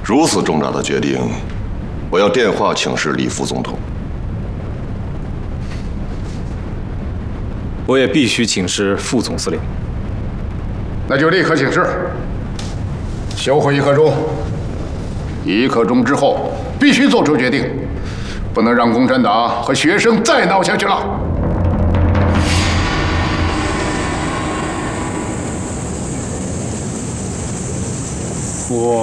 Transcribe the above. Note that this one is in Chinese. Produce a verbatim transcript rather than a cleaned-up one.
如此重大的决定，我要电话请示李副总统。 我也必须请示副总司令。 那就立刻请示。休会一刻钟。一刻钟之后必须做出决定，不能让共产党和学生再闹下去了。 我。